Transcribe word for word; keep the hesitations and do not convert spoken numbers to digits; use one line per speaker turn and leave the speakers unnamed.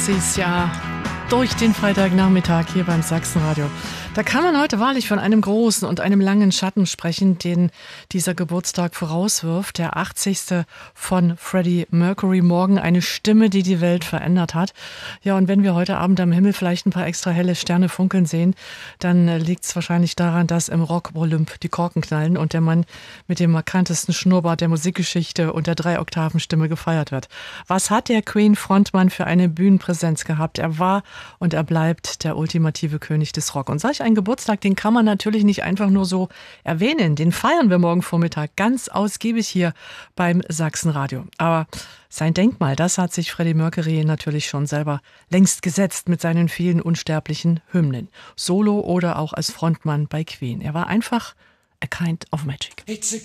Pixies, ja, durch den Freitagnachmittag hier beim Sachsenradio. Da kann man heute wahrlich von einem großen und einem langen Schatten sprechen, den dieser Geburtstag vorauswirft. Der achtzigste von Freddie Mercury. Morgen eine Stimme, die die Welt verändert hat. Ja, und wenn wir heute Abend am Himmel vielleicht ein paar extra helle Sterne funkeln sehen, dann liegt es wahrscheinlich daran, dass im Rock-Olymp die Korken knallen und der Mann mit dem markantesten Schnurrbart der Musikgeschichte und der Drei-Oktaven-Stimme gefeiert wird. Was hat der Queen-Frontmann für eine Bühnenpräsenz gehabt? Er war und er bleibt der ultimative König des Rock. Und solch ein Geburtstag, den kann man natürlich nicht einfach nur so erwähnen. Den feiern wir morgen Vormittag ganz ausgiebig hier beim Sachsenradio. Aber sein Denkmal, das hat sich Freddie Mercury natürlich schon selber längst gesetzt mit seinen vielen unsterblichen Hymnen. Solo oder auch als Frontmann bei Queen. Er war einfach a kind of magic.